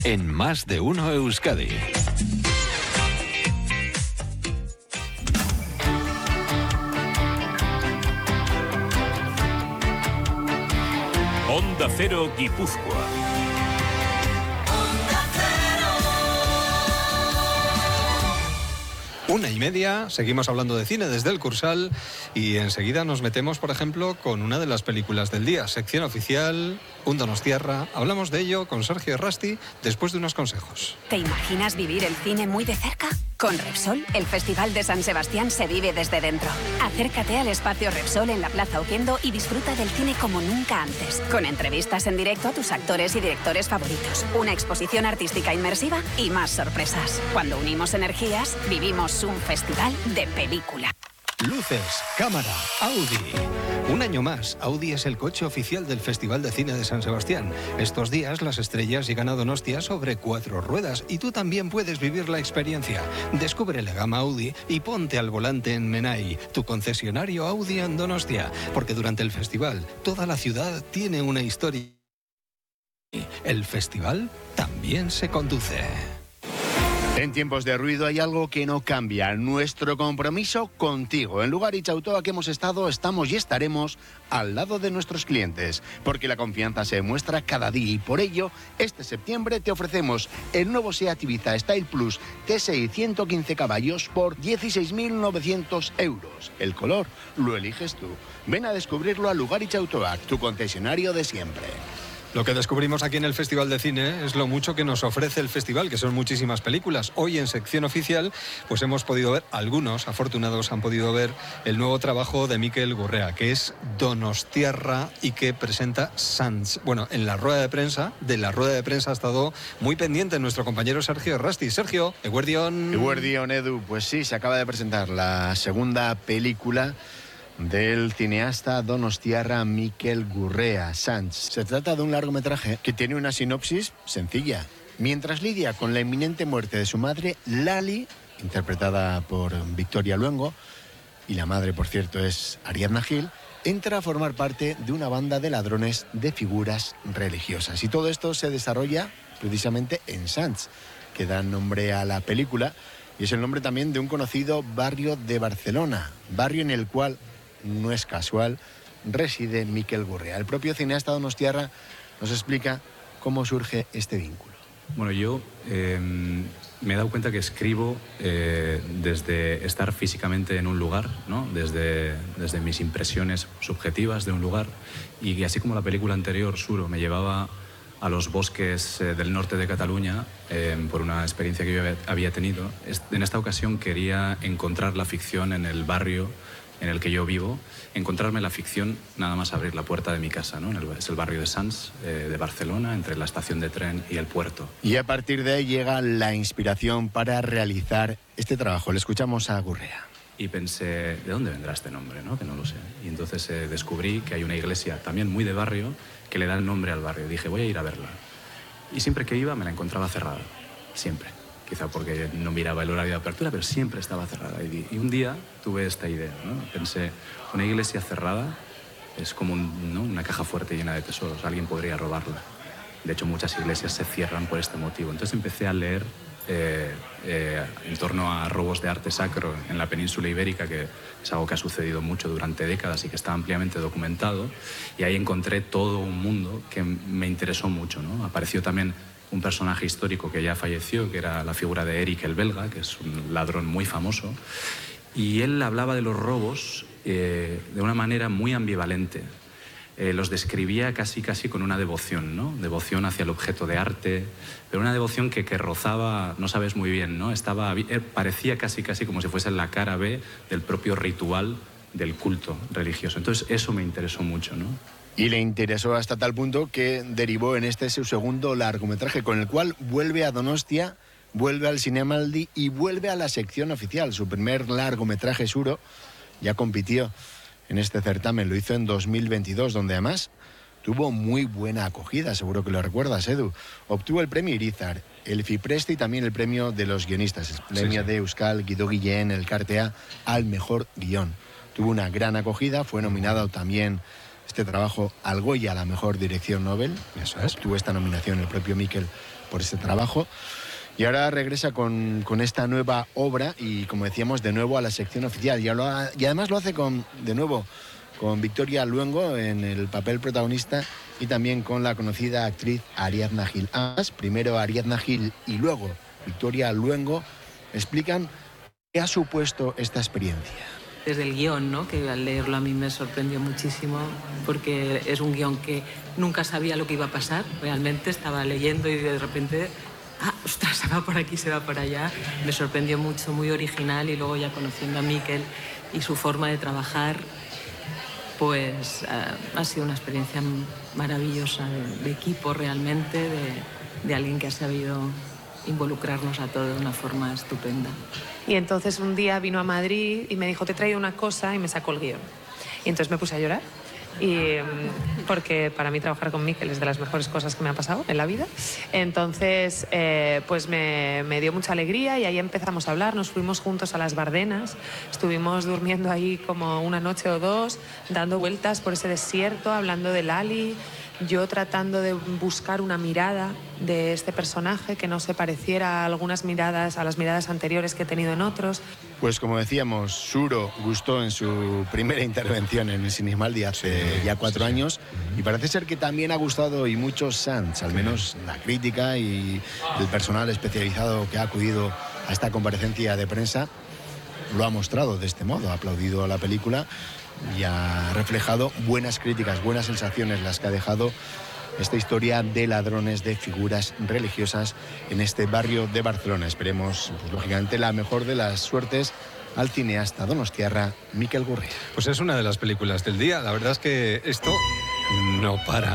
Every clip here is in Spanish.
En Más de Uno Euskadi. Onda Cero Guipúzcoa. 1:30, seguimos hablando de cine desde el Cursal y enseguida nos metemos, por ejemplo, con una de las películas del día, sección oficial, Un Donostiarra. Hablamos de ello con Sergio Errasti después de unos consejos. ¿Te imaginas vivir el cine muy de cerca? Con Repsol, el Festival de San Sebastián se vive desde dentro. Acércate al espacio Repsol en la Plaza Oquendo y disfruta del cine como nunca antes, con entrevistas en directo a tus actores y directores favoritos, una exposición artística inmersiva y más sorpresas. Cuando unimos energías, vivimos un festival de película. Luces, cámara, Audi. Un año más, Audi es el coche oficial del Festival de Cine de San Sebastián. Estos días las estrellas llegan a Donostia sobre 4 ruedas y tú también puedes vivir la experiencia. Descubre la gama Audi y ponte al volante en Menai, tu concesionario Audi en Donostia, porque durante el festival toda la ciudad tiene una historia. El festival también se conduce. En tiempos de ruido hay algo que no cambia, nuestro compromiso contigo. En Lugaritz Autoa que hemos estado, estamos y estaremos al lado de nuestros clientes, porque la confianza se demuestra cada día y por ello, este septiembre te ofrecemos el nuevo SEAT Ibiza Style Plus TSI 115 caballos por 16.900 euros. El color lo eliges tú. Ven a descubrirlo a Lugaritz Autoa, tu concesionario de siempre. Lo que descubrimos aquí en el Festival de Cine es lo mucho que nos ofrece el festival, que son muchísimas películas. Hoy en sección oficial, pues hemos podido ver, algunos afortunados han podido ver el nuevo trabajo de Mikel Gurrea, que es Donostiarra y que presenta Sants. Bueno, en la rueda de prensa ha estado muy pendiente nuestro compañero Sergio Errasti. Sergio, Eguerdion, Edu, pues sí, se acaba de presentar la segunda película del cineasta donostiarra Mikel Gurrea, Sants. Se trata de un largometraje que tiene una sinopsis sencilla. Mientras lidia con la inminente muerte de su madre, Lali, interpretada por Victoria Luengo, y la madre, por cierto, es Ariadna Gil, entra a formar parte de una banda de ladrones de figuras religiosas. Y todo esto se desarrolla precisamente en Sants, que da nombre a la película, y es el nombre también de un conocido barrio de Barcelona, barrio en el cual, no es casual, reside Mikel Gurrea. El propio cineasta donostiarra nos explica cómo surge este vínculo. Bueno, yo me he dado cuenta que escribo desde estar físicamente en un lugar, ¿no? Desde mis impresiones subjetivas de un lugar, y así como la película anterior, Suro, me llevaba a los bosques del norte de Cataluña por una experiencia que yo había tenido, en esta ocasión quería encontrar la ficción en el barrio en el que yo vivo, encontrarme la ficción nada más abrir la puerta de mi casa, ¿no? Es el barrio de Sants, de Barcelona, entre la estación de tren y el puerto. Y a partir de ahí llega la inspiración para realizar este trabajo. Le escuchamos a Gurrea. Y pensé, ¿de dónde vendrá este nombre, no? Que no lo sé. Y entonces descubrí que hay una iglesia también muy de barrio que le da el nombre al barrio. Dije, voy a ir a verla. Y siempre que iba me la encontraba cerrada, siempre. Quizá porque no miraba el horario de apertura, pero siempre estaba cerrada. Y un día tuve esta idea, ¿no? Pensé, una iglesia cerrada es como ¿no? una caja fuerte llena de tesoros. Alguien podría robarla. De hecho, muchas iglesias se cierran por este motivo. Entonces empecé a leer en torno a robos de arte sacro en la península ibérica, que es algo que ha sucedido mucho durante décadas y que está ampliamente documentado. Y ahí encontré todo un mundo que me interesó mucho, ¿no? Apareció también un personaje histórico que ya falleció, que era la figura de Eric el Belga, que es un ladrón muy famoso, y él hablaba de los robos de una manera muy ambivalente. Los describía casi con una devoción, ¿no? Devoción hacia el objeto de arte, pero una devoción que rozaba, no sabes muy bien, ¿no? Parecía casi como si fuese la cara B del propio ritual del culto religioso. Entonces eso me interesó mucho, ¿no? Y le interesó hasta tal punto que derivó en este su segundo largometraje, con el cual vuelve a Donostia, vuelve al Cinemaldi y vuelve a la sección oficial. Su primer largometraje, Suro, ya compitió en este certamen, lo hizo en 2022, donde además tuvo muy buena acogida, seguro que lo recuerdas, Edu. Obtuvo el premio Irizar, el Fipresti y también el premio de los guionistas, el premio de Euskal Guido Guillén, el Cartea, al mejor guión. Tuvo una gran acogida, fue nominado también este trabajo al Goya, a la mejor dirección Nobel. Eso es. Obtuvo esta nominación el propio Mikel por ese trabajo. Y ahora regresa con esta nueva obra y, como decíamos, de nuevo a la sección oficial. Y además lo hace de nuevo con Victoria Luengo en el papel protagonista y también con la conocida actriz Ariadna Gil. Primero Ariadna Gil y luego Victoria Luengo explican qué ha supuesto esta experiencia. Desde el guión, ¿no? Que al leerlo a mí me sorprendió muchísimo, porque es un guión que nunca sabía lo que iba a pasar. Realmente estaba leyendo y de repente, ostras, se va por aquí, se va por allá. Me sorprendió mucho, muy original, y luego ya conociendo a Mikel y su forma de trabajar, pues ha sido una experiencia maravillosa de equipo realmente, de alguien que ha sabido involucrarnos a todos de una forma estupenda. Y entonces un día vino a Madrid y me dijo, te he traído una cosa, y me sacó el guión. Y entonces me puse a llorar, porque para mí trabajar con Mikel es de las mejores cosas que me ha pasado en la vida. Entonces, pues me dio mucha alegría y ahí empezamos a hablar. Nos fuimos juntos a las Bardenas, estuvimos durmiendo ahí como una noche o dos, dando vueltas por ese desierto, hablando de Lali, yo tratando de buscar una mirada de este personaje que no se pareciera a las miradas anteriores que he tenido en otros. Pues como decíamos, Suro gustó en su primera intervención en el Cinismaldi hace ya 4 años, y parece ser que también ha gustado, y muchos Sants, al menos la crítica y el personal especializado que ha acudido a esta comparecencia de prensa lo ha mostrado de este modo, ha aplaudido a la película y ha reflejado buenas críticas, buenas sensaciones las que ha dejado esta historia de ladrones de figuras religiosas en este barrio de Barcelona. Esperemos, pues, lógicamente, la mejor de las suertes al cineasta donostiarra Mikel Gurrea. Pues es una de las películas del día. La verdad es que esto no para.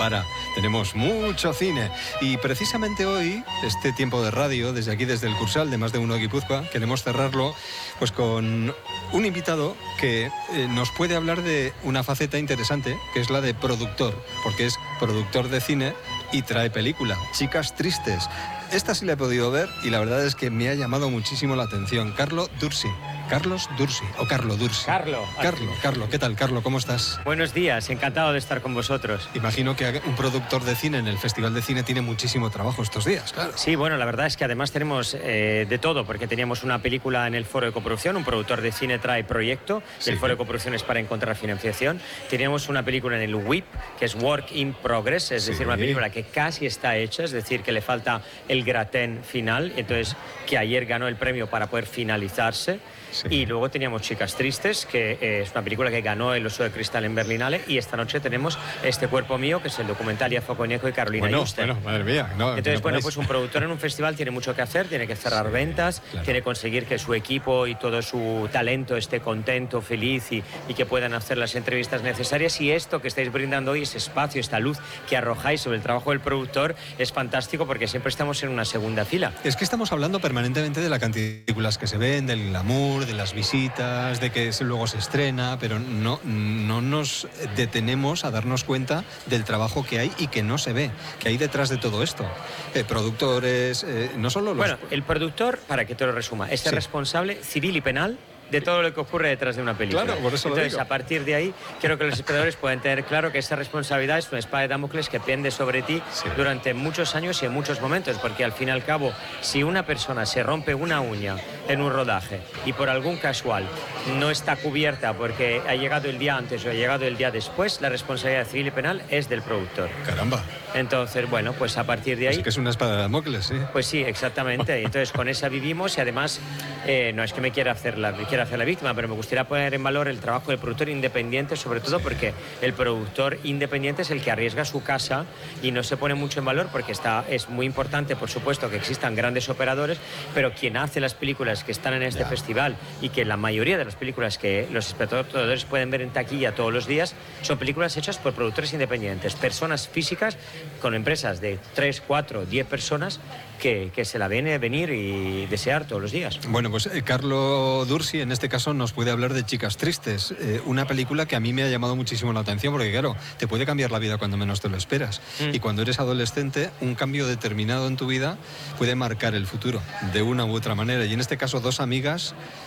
Tenemos mucho cine. Y precisamente hoy, este tiempo de radio, desde aquí, desde el Cursal de Más de Uno Guipúzcoa, queremos cerrarlo pues con un invitado que nos puede hablar de una faceta interesante, que es la de productor, porque es productor de cine y trae película, Chicas Tristes. Esta sí la he podido ver y la verdad es que me ha llamado muchísimo la atención. Carlo Dursi, Carlo Dursi. Carlo, ¿qué tal, Carlo? ¿Cómo estás? Buenos días, encantado de estar con vosotros. Imagino que un productor de cine en el Festival de Cine tiene muchísimo trabajo estos días, claro. Sí, bueno, la verdad es que además tenemos de todo, porque teníamos una película en el Foro de Coproducción, un productor de cine trae proyecto, y el Foro de Coproducción es para encontrar financiación. Teníamos una película en el WIP, que es Work in Progress, es decir, una película que casi está hecha, es decir, que le falta el gratén final, entonces que ayer ganó el premio para poder finalizarse. Y luego teníamos Chicas Tristes, que es una película que ganó el Oso de Cristal en Berlinale, y esta noche tenemos Este Cuerpo Mío, que es el documental de Foconeco y Carolina Yuste. Bueno, madre mía. Entonces, pues un productor en un festival tiene mucho que hacer, tiene que cerrar ventas, tiene que conseguir que su equipo y todo su talento esté contento, feliz y que puedan hacer las entrevistas necesarias, y esto que estáis brindando hoy, ese espacio, esta luz que arrojáis sobre el trabajo del productor, es fantástico, porque siempre estamos en una segunda fila. Es que estamos hablando permanentemente de la cantidad de películas que se ven, del glamour, de las visitas, de que luego se estrena, pero no nos detenemos a darnos cuenta del trabajo que hay y que no se ve, que hay detrás de todo esto. Productores, no solo los... Bueno, el productor, para que te lo resuma, es el responsable civil y penal de todo lo que ocurre detrás de una película. Claro, por eso entonces, lo digo. A partir de ahí, creo que los espectadores pueden tener claro que esa responsabilidad es una espada de Damocles que pende sobre ti durante muchos años y en muchos momentos, porque al fin y al cabo, si una persona se rompe una uña en un rodaje y por algún casual no está cubierta porque ha llegado el día antes o ha llegado el día después, la responsabilidad civil y penal es del productor. Caramba. Entonces, bueno, pues a partir de ahí... Es que es una espada de Damocles, ¿sí? Pues sí, exactamente. Entonces, con esa vivimos, y además, no es que me quiera hacer la víctima, pero me gustaría poner en valor el trabajo del productor independiente, sobre todo porque el productor independiente es el que arriesga su casa y no se pone mucho en valor, porque es muy importante, por supuesto, que existan grandes operadores, pero quien hace las películas que están en este festival, y que la mayoría de las películas que los espectadores pueden ver en taquilla todos los días, son películas hechas por productores independientes, personas físicas con empresas de 3, 4, 10 personas que se la ven venir y desear todos los días. Bueno, pues Carlo Dursi en este caso nos puede hablar de Chicas Tristes, una película que a mí me ha llamado muchísimo la atención, porque claro, te puede cambiar la vida cuando menos te lo esperas. Y cuando eres adolescente, un cambio determinado en tu vida puede marcar el futuro de una u otra manera. Y en este caso, dos amigas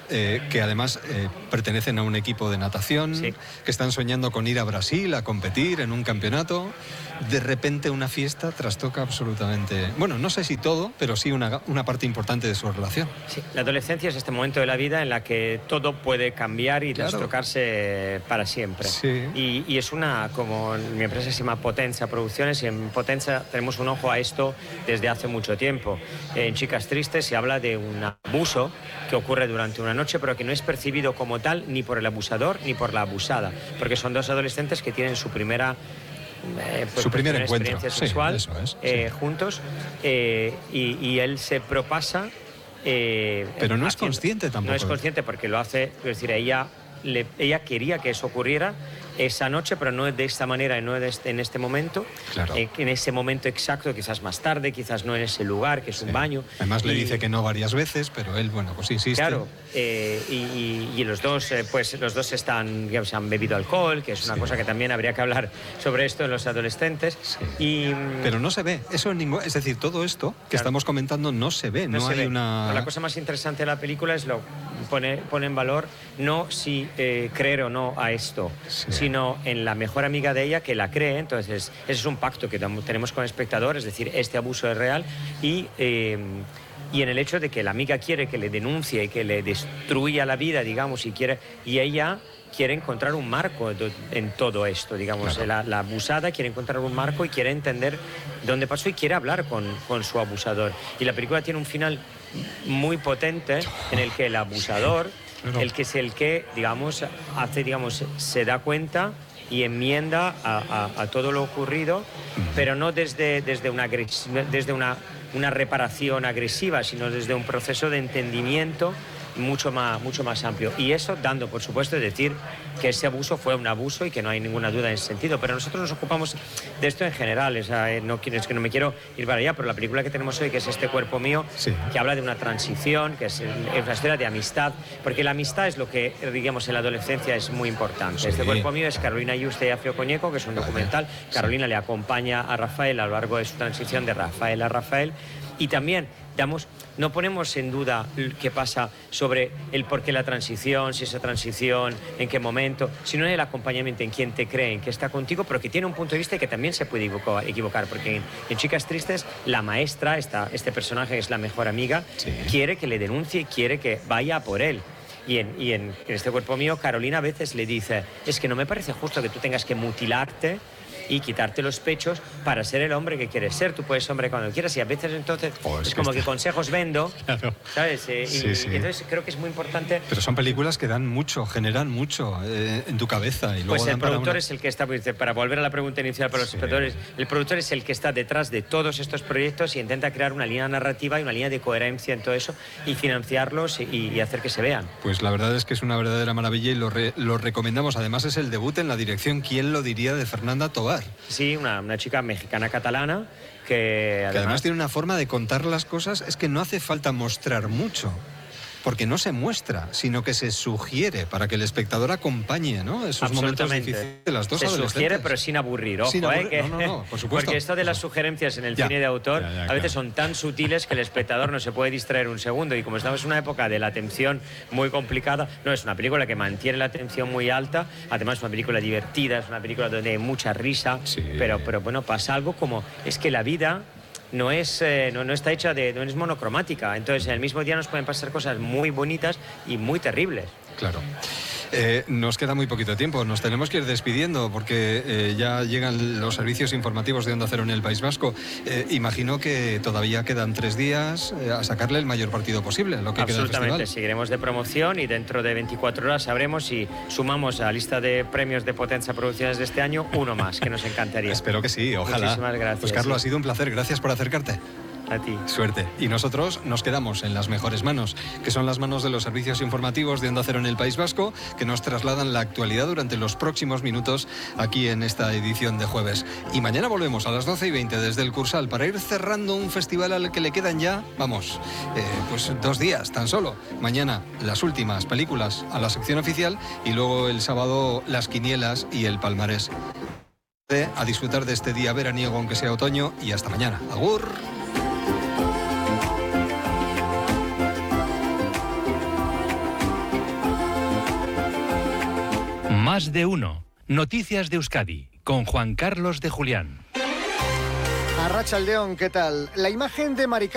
que además pertenecen a un equipo de natación, Sí. que están soñando con ir a Brasil a competir en un campeonato. De repente una fiesta trastoca absolutamente, bueno, no sé si todo, pero sí una parte importante de su relación. Sí, la adolescencia es este momento de la vida en la que todo puede cambiar y Claro. trastocarse para siempre. Sí. Y es como mi empresa se llama Potenza Producciones, y en Potenza tenemos un ojo a esto desde hace mucho tiempo. En Chicas Tristes se habla de un abuso que ocurre durante una noche, pero que no es percibido como tal ni por el abusador ni por la abusada, porque son dos adolescentes que tienen su primera Su primer primera encuentro, experiencia sí, sexual eso es, sí. juntos, y él se propasa. Pero no es consciente tampoco. No es consciente porque lo hace, es decir, ella quería que eso ocurriera esa noche, pero no de esta manera, no en este momento, Claro. en ese momento exacto, quizás más tarde, quizás no en ese lugar, que es un baño. Además le dice que no varias veces, pero él, bueno, pues insiste. Claro, y los dos, pues los dos han bebido alcohol, que es una cosa que también habría que hablar sobre esto en los adolescentes. Sí. Pero no se ve, eso en ningún, es decir, todo esto que estamos comentando no se ve, no se hay ve. una... Pero la cosa más interesante de la película es pone en valor no si creer o no a esto, sino en la mejor amiga de ella que la cree. Entonces ese es un pacto que tenemos con el espectador, es decir, este abuso es real, y en el hecho de que la amiga quiere que le denuncie y que le destruya la vida, digamos, y ella quiere encontrar un marco en todo esto, digamos. Claro. La abusada quiere encontrar un marco y quiere entender dónde pasó y quiere hablar con su abusador. Y la película tiene un final muy potente en el que el abusador, el que es el que, digamos, se da cuenta y enmienda a todo lo ocurrido, pero no desde una reparación agresiva, sino desde un proceso de entendimiento mucho más amplio. Y eso dando, por supuesto, decir que ese abuso fue un abuso y que no hay ninguna duda en ese sentido. Pero nosotros nos ocupamos de esto en general. Es que no me quiero ir para allá, pero la película que tenemos hoy, que es Este cuerpo mío, que habla de una transición, que es una historia de amistad, porque la amistad es lo que, digamos, en la adolescencia es muy importante. Sí. Este cuerpo mío es Carolina Yuste y Afio Coñeco, que es un documental. Carolina le acompaña a Rafael a lo largo de su transición de Rafael a Rafael. Y también no ponemos en duda qué pasa sobre el por qué la transición, si esa transición, en qué momento, sino en el acompañamiento, en quién te cree, en qué está contigo, pero que tiene un punto de vista y que también se puede equivocar, porque en Chicas Tristes la maestra, este personaje que es la mejor amiga, quiere que le denuncie, quiere que vaya por él. Y en Este cuerpo mío, Carolina a veces le dice, es que no me parece justo que tú tengas que mutilarte y quitarte los pechos para ser el hombre que quieres ser. Tú puedes ser hombre cuando quieras, y a veces entonces es como que consejos vendo, claro. ¿Sabes? Y entonces creo que es muy importante. Pero son películas que dan mucho, generan mucho en tu cabeza. Y luego pues el productor es el que está, para volver a la pregunta inicial para los espectadores, el productor es el que está detrás de todos estos proyectos y intenta crear una línea narrativa y una línea de coherencia en todo eso y financiarlos y hacer que se vean. Pues la verdad es que es una verdadera maravilla y lo recomendamos. Además es el debut en la dirección, ¿quién lo diría?, de Fernanda Tobar. Sí, una chica mexicana-catalana que además tiene una forma de contar las cosas, es que no hace falta mostrar mucho, porque no se muestra, sino que se sugiere para que el espectador acompañe, ¿no? Esos momentos difíciles de las dos adolescentes. Se sugiere, pero sin aburrir, ojo, No, por supuesto. Porque esto de las sugerencias en el cine de autor a veces son tan sutiles que el espectador no se puede distraer un segundo, y como estamos en una época de la atención muy complicada, no, es una película que mantiene la atención muy alta, además es una película divertida, es una película donde hay mucha risa, pero bueno, pasa algo como, es que la vida no está hecha no es monocromática, entonces en el mismo día nos pueden pasar cosas muy bonitas y muy terribles. Claro. Nos queda muy poquito tiempo, nos tenemos que ir despidiendo porque ya llegan los servicios informativos de Onda Cero en el País Vasco. Imagino que todavía quedan 3 días a sacarle el mayor partido posible, lo que queda del festival. Seguiremos de promoción y dentro de 24 horas sabremos si sumamos a la lista de premios de Potenza Producciones de este año uno más, que nos encantaría. Espero que sí, ojalá. Muchísimas gracias. Pues Carlos, ha sido un placer, gracias por acercarte. A ti. Suerte. Y nosotros nos quedamos en las mejores manos, que son las manos de los servicios informativos de Onda Cero en el País Vasco, que nos trasladan la actualidad durante los próximos minutos aquí en esta edición de jueves. Y mañana volvemos a las 12:20 desde el Cursal para ir cerrando un festival al que le quedan ya, pues 2 días tan solo. Mañana las últimas películas a la sección oficial y luego el sábado las quinielas y el palmarés. A disfrutar de este día veraniego, aunque sea otoño, y hasta mañana. Agur. Más de uno. Noticias de Euskadi, con Juan Carlos de Julián. Arratsaldeon, ¿qué tal? La imagen de Mari